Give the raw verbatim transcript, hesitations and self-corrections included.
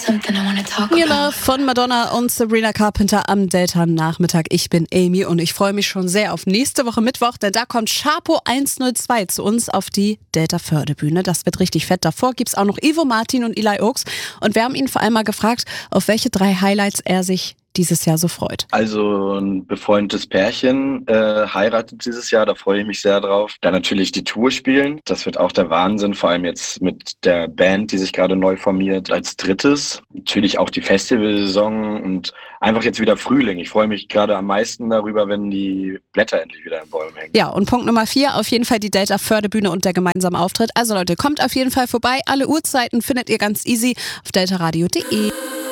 Your Love von Madonna und Sabrina Carpenter am Delta-Nachmittag. Ich bin Amy und ich freue mich schon sehr auf nächste Woche Mittwoch, denn da kommt Sharpo hundertzwei zu uns auf die Delta-Fördebühne. Das wird richtig fett. Davor gibt es auch noch Ivo Martin und Eli Oaks. Und wir haben ihn vor allem mal gefragt, auf welche drei Highlights er sich dieses Jahr so freut. Also ein befreundetes Pärchen äh, heiratet dieses Jahr, da freue ich mich sehr drauf. Dann natürlich die Tour spielen, das wird auch der Wahnsinn, vor allem jetzt mit der Band, die sich gerade neu formiert. Als drittes natürlich auch die Festivalsaison und einfach jetzt wieder Frühling. Ich freue mich gerade am meisten darüber, wenn die Blätter endlich wieder im Bäumen hängen. Ja, und Punkt Nummer vier, auf jeden Fall die Delta-Fördebühne und der gemeinsame Auftritt. Also Leute, kommt auf jeden Fall vorbei. Alle Uhrzeiten findet ihr ganz easy auf deltaradio punkt de.